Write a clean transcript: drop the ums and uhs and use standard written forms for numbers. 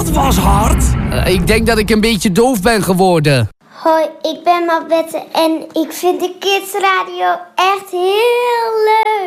Dat was hard. Ik denk dat ik een beetje doof ben geworden. Hoi, ik ben Mabette en ik vind de Kids Radio echt heel leuk.